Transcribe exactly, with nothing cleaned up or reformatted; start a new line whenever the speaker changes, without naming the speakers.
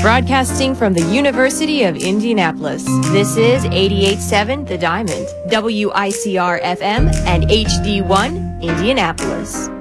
Broadcasting from the University of Indianapolis, this is eighty-eight point seven The Diamond, W I C R F M, and H D one, Indianapolis.